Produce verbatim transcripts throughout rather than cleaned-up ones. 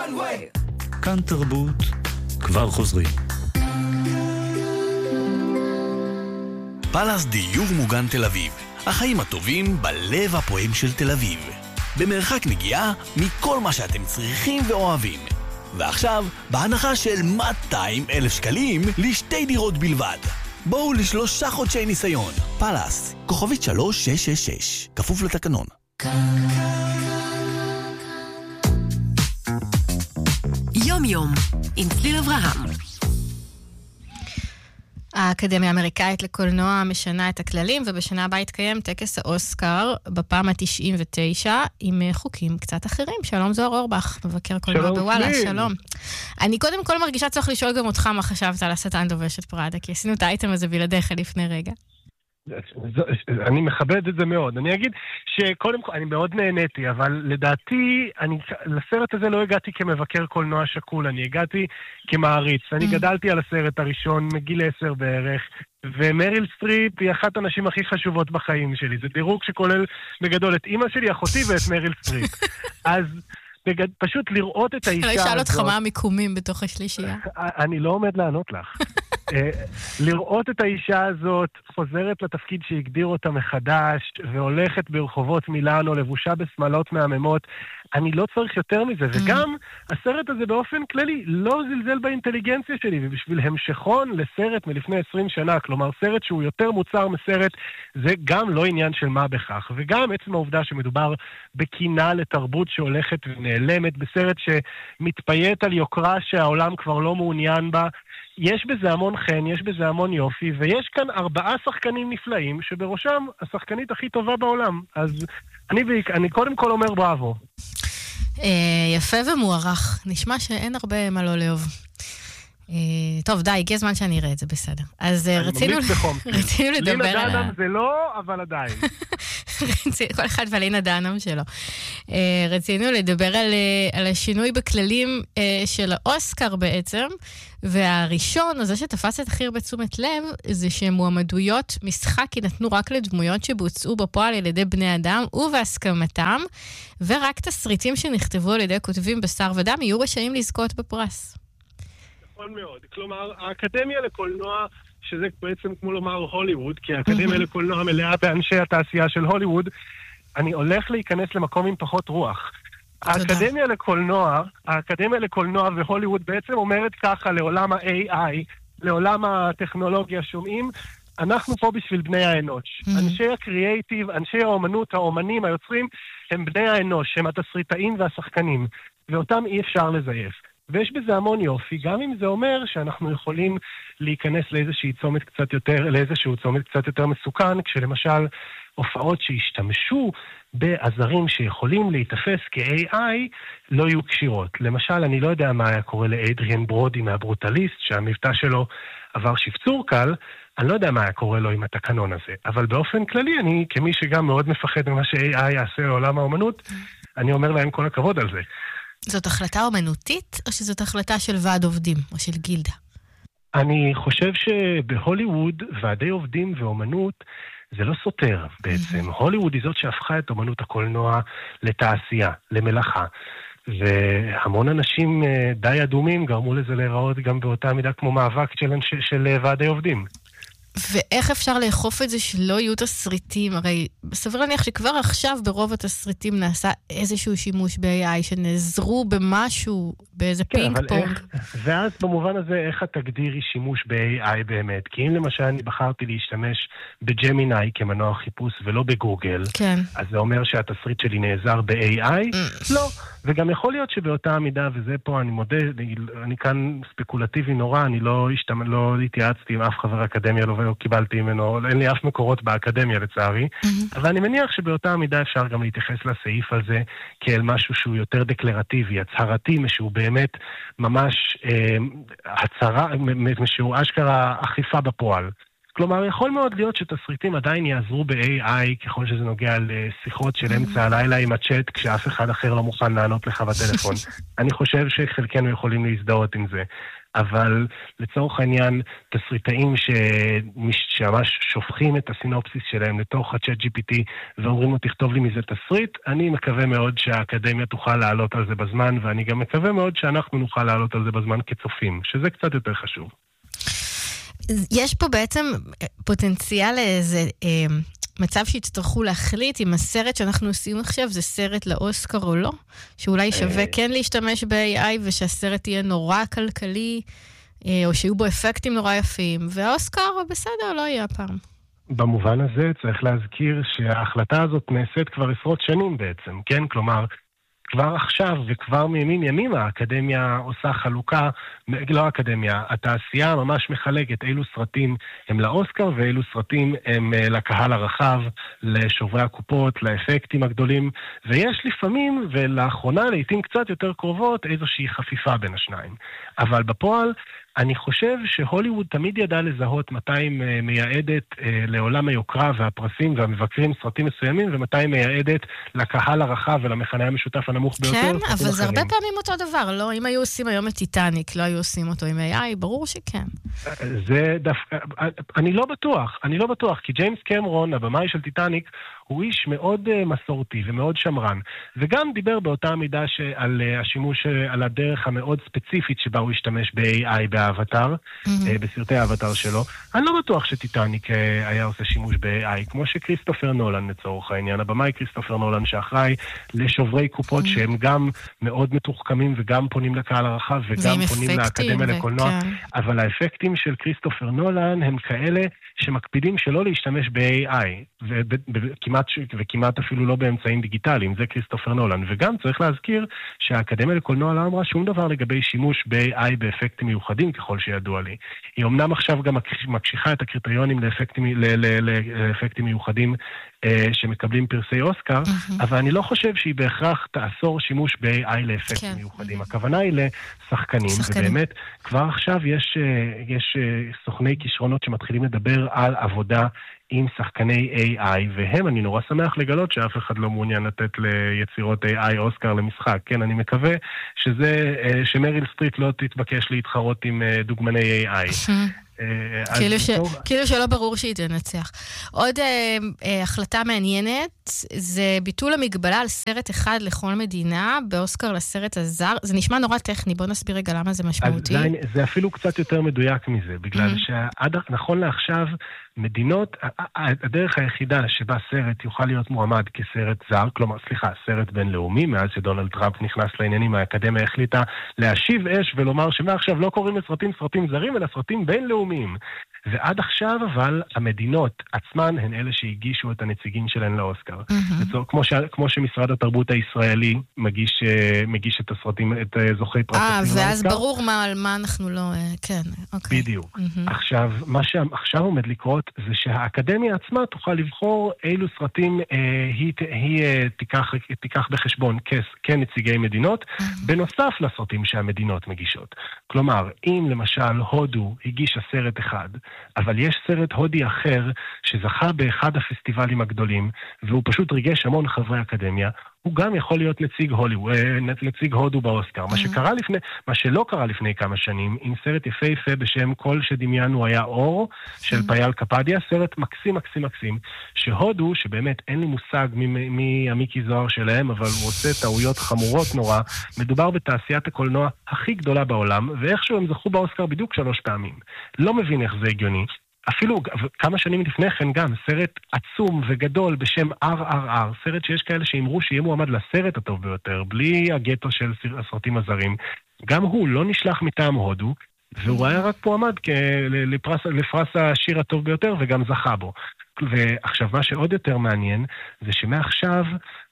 כאן תרבות, כבר חוזרים. פלאס דיור מוגן תל אביב, החיים הטובים בלב הפועם של תל אביב, במרחק נגיעה מכל מה שאתם צריכים ואוהבים. ועכשיו בהנחה של מאתיים אלף שקלים לשתי דירות בלבד. בואו לשלושה חודשי ניסיון. פלאס, כוכבית שלוש שש שש שש, כפוף לתקנון. יום יום עם צליל אברהם. האקדמיה האמריקאית לקולנוע משנה את הכללים, ובשנה הבאה יתקיים טקס האוסקר בפעם ה-תשעים ותשע עם חוקים קצת אחרים. שלום זוהר אורבך, מבקר קולנוע בוואלה, שלום. אני קודם כל מרגישה צריך לשאול גם אותך מה חשבת על השטן לובש את פראדה, כי עשינו את האייטם הזה בלעדיך לפני רגע. אני מכבד את זה מאוד. אני אגיד שקודם כל, אני מאוד נהניתי, אבל לדעתי, אני, לסרט הזה לא הגעתי כמבקר קולנוע שקול, אני הגעתי כמעריץ. אני גדלתי על הסרט הראשון מגיל עשר בערך, ומריל סטריפ היא אחת הנשים הכי חשובות בחיים שלי. זה דירוג שכולל בגדול את אמא שלי, אחותי ואת מריל סטריפ. אז בגד... פשוט לראות את האישה הזאת... אני אשאל אותך מה המיקומים בתוך השלישייה. אני לא עומד לענות לך. לראות את האישה הזאת חוזרת לתפקיד שהגדיר אותה מחדש, והולכת ברחובות מילאנו, לבושה בסמלות מהממות, אני לא צריך יותר מזה. וגם הסרט הזה באופן כללי לא זלזל באינטליגנציה שלי, ובשביל המשכון לסרט מלפני עשרים שנה, כלומר סרט שהוא יותר מוצר מסרט, זה גם לא עניין של מה בכך. וגם עצם העובדה שמדובר בקינה לתרבות שהולכת ונעלמת, בסרט שמתפייט על יוקרה שהעולם כבר לא מעוניין בה, יש בזה המון חן, יש בזה המון יופי, ויש כאן ארבעה שחקנים נפלאים, שבראשם השחקנית הכי טובה בעולם. אז אני, אני קודם כל אומר בראבו. יפה ומוערך. נשמע שאין הרבה מה לא לאהוב. טוב, די, הגיע הזמן שאני אראה את זה, בסדר. אז רצינו לדבר על... לינה דנם זה לא, אבל עדיין. כל אחד ולינה דנם שלו. רצינו לדבר על השינוי בכללים של האוסקר בעצם, והראשון, זה שתפס את הכי הרבה תשומת לב, זה שמועמדויות משחק ינתנו רק לדמויות שבוצעו בפועל על ידי בני אדם ובהסכמתם, ורק תסריטים שנכתבו על ידי כותבים בשר ודם יהיו רשאים לזכות בפרס. נכון מאוד. כלומר, האקדמיה לקולנוע, שזה בעצם כמו לומר הוליווד, כי האקדמיה לקולנוע מלאה באנשי התעשייה של הוליווד, אני הולך להיכנס למקום עם פחות רוח. האקדמיה לקולנוע, האקדמיה לקולנוע והוליווד בעצם אומרת ככה לעולם ה-איי איי, לעולם הטכנולוגיה, שומעים, אנחנו פה בשביל בני האנוש. אנשי הקריאייטיב, אנשי האומנות, האומנים, היוצרים, הם בני האנוש, הם התסריטאים והשחקנים, ואותם אי אפשר לזייף. ויש בזה המון יופי, גם אם זה אומר שאנחנו יכולים להיכנס לאיזושהי צומת קצת יותר, לאיזשהו צומת קצת יותר מסוכן, כשלמשל הופעות שהשתמשו בעזרים שיכולים להתאפס כ-איי איי לא יהיו קשירות. למשל, אני לא יודע מה היה קורה לאדריאן ברודי מהברוטליסט, שהמבטא שלו עבר שפצור קל, אני לא יודע מה היה קורה לו עם התקנון הזה. אבל באופן כללי, אני כמי שגם מאוד מפחד ממה ש-איי איי יעשה לעולם האומנות, אני אומר להם כל הכבוד על זה. זאת החלטה אומנותית, או שזאת החלטה של ועד עובדים, או של גילדה? אני חושב שבהוליווד, ועדי עובדים ואומנות, זה לא סותר בעצם. הוליווד היא זאת שהפכה את אומנות הקולנוע לתעשייה, למלאכה. והמון אנשים די אדומים גרמו לזה להיראות גם באותה מידה כמו מאבק של, של ועדי עובדים. ואיך אפשר לאכוף את זה שלא יהיו תסריטים? הרי סביר להניח שכבר עכשיו ברוב התסריטים נעשה איזשהו שימוש ב-איי איי, שנעזרו במשהו, באיזה כן, פינג פונג. איך, ואז במובן הזה איך את תגדירי שימוש ב-איי איי באמת? כי אם למשל אני בחרתי להשתמש בג'מיני כמנוע חיפוש ולא בגוגל, כן. אז זה אומר שהתסריט שלי נעזר ב-איי איי? Mm. לא. וגם יכול להיות שבאותה המידה, וזה פה אני מודה, אני, אני כאן ספקולטיבי נורא, אני לא, השתמע, לא התייעצתי עם אף חבר אקדמיה, לא ולא קיבלתי ממנו, אין לי אף מקורות באקדמיה לצערי, mm-hmm. אבל אני מניח שבאותה המידה אפשר גם להתייחס לסעיף הזה כאל משהו שהוא יותר דקלרטיבי, הצהרתי, שהוא באמת ממש אה, הצהרה, שהוא אשכרה אכיפה בפועל. כלומר, יכול מאוד להיות שתסריטים עדיין יעזרו ב-איי איי, ככל שזה נוגע לשיחות של אמצע הלילה עם הצ'אט, כשאף אחד אחר לא מוכן לענות לך בטלפון. אני חושב שחלקנו יכולים להזדהות עם זה. אבל לצורך העניין, תסריטאים שממש שופכים את הסינופסיס שלהם לתוך הצ'אט ג'י פי טי ואומרים לו תכתוב לי מזה תסריט, אני מקווה מאוד שהאקדמיה תוכל לעלות על זה בזמן, ואני גם מקווה מאוד שאנחנו נוכל לעלות על זה בזמן כצופים, שזה קצת יותר חשוב. יש פה בעצם פוטנציאל לאיזה אה, מצב שיצטרכו להחליט אם הסרט שאנחנו עושים עכשיו זה סרט לאוסקר או לא, שאולי שווה כן להשתמש ב-איי איי ושהסרט יהיה נורא כלכלי, אה, או שיהיו בו אפקטים נורא יפים, והאוסקר בסדר, לא יהיה הפעם. במובן הזה צריך להזכיר שההחלטה הזאת נעשית כבר עשרות שנים בעצם, כן? כלומר, כבר עכשיו וכבר מימים ימים האקדמיה עושה חלוקה, לא האקדמיה, התעשייה ממש מחלקת אילו סרטים הם לאוסקר ואילו סרטים הם לקהל הרחב, לשוברי הקופות, לאפקטים הגדולים, ויש לפעמים ולאחרונה לעתים קצת יותר קרובות איזושהי חפיפה בין השניים. אבל בפועל אני חושב שהוליווד תמיד ידע לזהות מתי היא מייעדת אה, לעולם היוקרה והפרסים והמבקרים סרטים מסוימים, ומתי היא מייעדת לקהל הרחב ולמכנה המשותף הנמוך ביותר. כן, אבל זה הרבה פעמים אותו דבר, לא? אם היו עושים היום את טיטניק, לא היו עושים אותו עם איי איי, ברור שכן. זה דווקא, אני לא בטוח, אני לא בטוח, כי ג'יימס קמרון, הבמאי של טיטניק, הוא איש מאוד uh, מסורתי ומאוד שמרן, וגם דיבר באותה מידה על uh, השימוש, uh, על הדרך המאוד ספציפית שבה הוא השתמש ב-איי איי באבטר, mm-hmm. uh, בסרטי האבטר שלו. אני לא בטוח שטיטניק uh, היה עושה שימוש ב-איי איי, כמו שכריסטופר נולן לצורך העניין, הבמאי כריסטופר נולן שאחראי לשוברי קופות mm-hmm. שהם גם מאוד מתוחכמים וגם פונים לקהל הרחב וגם פונים לאקדמיה לקולנוע, כן. אבל האפקטים של כריסטופר נולן הם כאלה שמקפידים שלא להשתמש ב-איי איי, וכמעט, וכמעט אפילו לא באמצעים דיגיטליים, זה כריסטופר נולן. וגם צריך להזכיר שהאקדמיה לקולנוע לא אמרה שום דבר לגבי שימוש ב-איי איי באפקטים מיוחדים ככל שידוע לי. היא אמנם עכשיו גם מקשיחה את הקריטריונים לאפקטים, לאפקטים מיוחדים שמקבלים פרסי אוסקר, אבל אני לא חושב שהיא בהכרח תאסור שימוש ב-איי איי לאפקטים מיוחדים. הכוונה היא לשחקנים, ובאמת כבר עכשיו יש, יש סוכני כישרונות שמתחילים לדבר על עבודה עם שחקני איי איי, והם, אני נורא שמח לגלות שאף אחד לא מעוניין לתת ליצירות איי איי אוסקר למשחק. כן, אני מקווה שזה, שמריל סטריט לא תתבקש להתחרות עם דוגמני איי איי. כאילו, ש... כאילו שלא ברור שהיא תנצח. עוד אה, אה, החלטה מעניינת, זה ביטול המגבלה על סרט אחד לכל מדינה, באוסקר לסרט הזר. זה נשמע נורא טכני, בוא נסביר רגע למה זה משמעותי. זה, זה אפילו קצת יותר מדויק מזה, בגלל mm-hmm. שעד נכון לעכשיו, מדינות, הדרך היחידה שבה סרט יוכל להיות מועמד כסרט זר, כלומר, סליחה, סרט בינלאומי, מאז שדונלד טראמפ נכנס לעניינים, האקדמיה החליטה להשיב אש ולומר שמעכשיו לא קוראים לסרטים סרטים זרים, אלא סרטים בינלאומיים. ועד עכשיו, אבל, המדינות עצמן הן אלה שהגישו את הנציגים שלהן לאוסקר. Mm-hmm. כמו, ש, כמו שמשרד התרבות הישראלי מגיש, מגיש את הסרטים, את זוכי פרס. אה, ואז ברור מה, על מה אנחנו לא... כן, אוקיי. בדיוק. Mm-hmm. עכשיו, מה שעכשיו עומד לקרות, זה שהאקדמיה עצמה תוכל לבחור אילו סרטים אה, היא, היא אה, תיקח, תיקח בחשבון כנציגי מדינות, mm-hmm. בנוסף לסרטים שהמדינות מגישות. כלומר, אם למשל הודו הגישה סרט אחד, אבל יש סרט הודי אחר שזכה באחד הפסטיבלים הגדולים, והוא פשוט ריגש המון חברי אקדמיה, הוא גם יכול להיות נציג הוליווד, נציג הודו באוסקר. מה שקרה לפני, מה שלא קרה לפני כמה שנים, עם סרט יפה יפה בשם כל שדמיינו היה אור, של פייל קפדיה, סרט מקסים מקסים מקסים, שהודו, שבאמת אין לי מושג מי המיקי זוהר שלהם, אבל הוא עושה טעויות חמורות נורא, מדובר בתעשיית הקולנוע הכי גדולה בעולם, ואיכשהו הם זכו באוסקר בדיוק שלוש פעמים. לא מבין איך זה הגיוני. אפילו כמה שנים לפני כן גם, סרט עצום וגדול בשם אר אר אר, סרט שיש כאלה שאמרו שיהיה מועמד לסרט הטוב ביותר, בלי הגטו של הסרטים הזרים. גם הוא לא נשלח מטעם הודו, והוא היה רק מועמד לפרס, לפרס השיר הטוב ביותר, וגם זכה בו. ועכשיו, מה שעוד יותר מעניין, זה שמעכשיו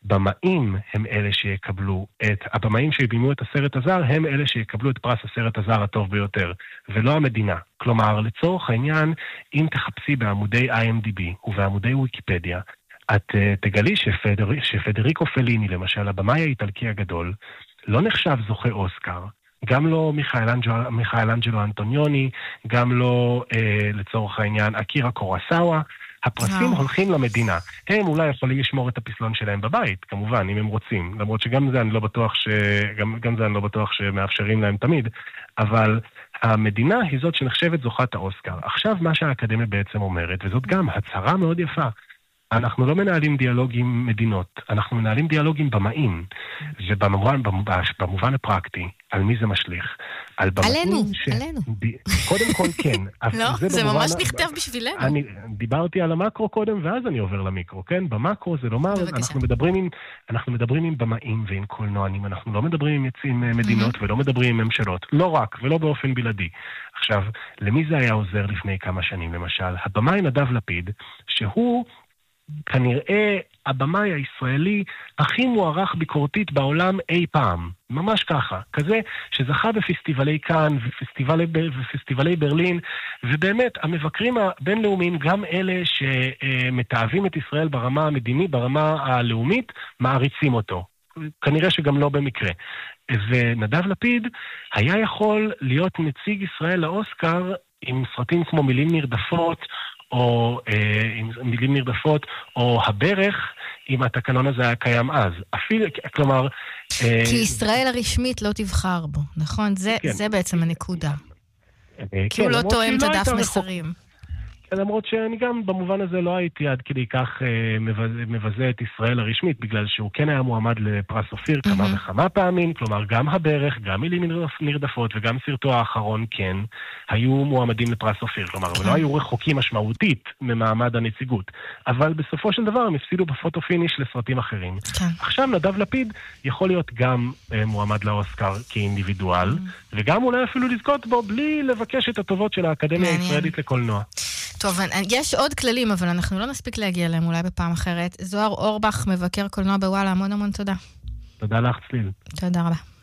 במאים הם אלה שיקבלו את, הבמאים שבימו את הסרט הזר, הם אלה שיקבלו את פרס הסרט הזר הטוב ביותר, ולא המדינה. כלומר, לצורך העניין, אם תחפשי בעמודי איי אם די בי ובעמודי ויקיפדיה, את uh, תגלי שפדר, שפדריקו פליני, למשל, הבמאי האיטלקי הגדול, לא נחשב זוכה אוסקר, גם לא מיכאלנג'לו, מיכאלנג'לו אנטוניוני, גם לא, אה, לצורך העניין, אקירה קורוסאווה. הפרסים הולכים למדינה. הם אולי יכולים לשמור את הפסלון שלהם בבית, כמובן, אם הם רוצים. למרות שגם זה אני לא בטוח ש... גם, גם זה אני לא בטוח שמאפשרים להם תמיד. אבל המדינה היא זאת שנחשבת זוכת האוסקר. עכשיו מה שהאקדמיה בעצם אומרת, וזאת גם הצהרה מאוד יפה, אנחנו לא מנהלים דיאלוג עם מדינות, אנחנו מנהלים דיאלוג עם במאים, ובמובן במובן הפרקטי, על מי זה משליך? על עלינו, ש... עלינו. ד... קודם כל כן. לא, זה, זה במובן... ממש נכתב בשבילנו. אני דיברתי על המקרו קודם, ואז אני עובר למיקרו, כן? במקרו זה לומר, אנחנו מדברים, עם, אנחנו מדברים עם במאים ועם קולנוענים, אנחנו לא מדברים עם יצאים מדינות mm-hmm. ולא מדברים עם ממשלות, לא רק ולא באופן בלעדי. עכשיו, למי זה היה עוזר לפני כמה שנים, למשל? הבמאי נדב לפיד, שהוא כנראה הבמאי הישראלי הכי מוערך ביקורתית בעולם אי פעם. ממש ככה. כזה שזכה בפסטיבלי קאן ופסטיבלי, ופסטיבלי ברלין, ובאמת המבקרים הבינלאומיים, גם אלה שמתאהבים את ישראל ברמה המדינית, ברמה הלאומית, מעריצים אותו. כנראה שגם לא במקרה. ונדב לפיד היה יכול להיות נציג ישראל לאוסקר עם סרטים כמו מילים נרדפות, או אה, עם מילים נרדפות, או הברך, אם התקנון הזה היה קיים אז. אפילו, כלומר... אה, כי ישראל הרשמית לא תבחר בו, נכון? זה, כן. זה בעצם הנקודה. אה, כי כן, הוא לא תואם את הדף מסרים. רחוק. למרות שאני גם במובן הזה לא הייתי עד כדי כך אה, מבזה, מבזה את ישראל הרשמית, בגלל שהוא כן היה מועמד לפרס אופיר כמה mm-hmm. וכמה פעמים, כלומר גם הברך, גם מילים נרדפות וגם סרטו האחרון כן, היו מועמדים לפרס אופיר, כלומר, ולא היו רחוקים משמעותית ממעמד הנציגות, אבל בסופו של דבר הם הפסידו בפוטו פיניש לסרטים אחרים. כן. עכשיו נדב לפיד יכול להיות גם אה, מועמד לאוסקר כאינדיבידואל, mm-hmm. וגם אולי אפילו לזכות בו בלי לבקש את הטובות של האקדמיה הישראלית לקולנוע. טוב, יש עוד כללים, אבל אנחנו לא נספיק להגיע להם אולי בפעם אחרת. זוהר אורבך, מבקר קולנוע בוואלה, המון המון תודה. תודה לך, צליל. תודה רבה.